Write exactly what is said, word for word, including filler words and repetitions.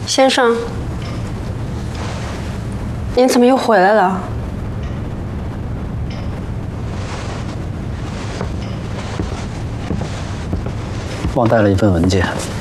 先生，您怎么又回来了？ 忘带了一份文件。